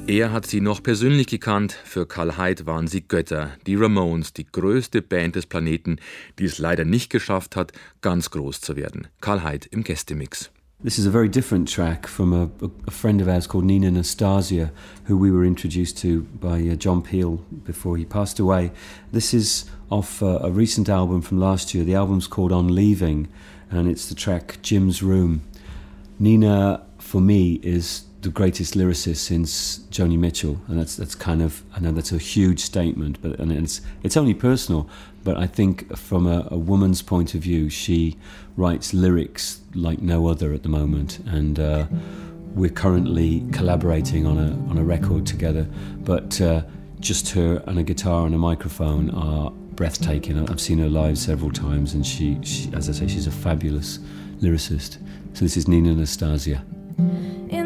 Er hat sie noch persönlich gekannt. Für Karl Heid waren sie Götter. Die Ramones, die größte Band des Planeten, die es leider nicht geschafft hat, ganz groß zu werden. Karl Heid im Gästemix. This is a very different track from a friend of ours called Nina Nastasia, who we were introduced to by John Peel before he passed away. This is off a recent album from last year. The album's called On Leaving, and it's the track Jim's Room. Nina, for me, is the greatest lyricist since Joni Mitchell, and that's kind of, I know that's a huge statement, but and it's only personal, but I think from a woman's point of view, she writes lyrics like no other at the moment, and we're currently collaborating on a record together, but just her and a guitar and a microphone are breathtaking. I've seen her live several times, and she as I say, she's a fabulous lyricist. So this is Nina Nastasia.